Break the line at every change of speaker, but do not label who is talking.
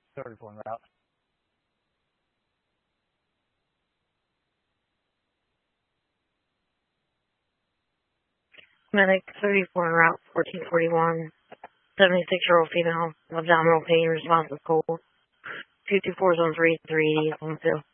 34 en route.
Medic 34 en route, 1441. 76-year-old female, abdominal pain, responsive cold. 224 is on 3, 380 on 2.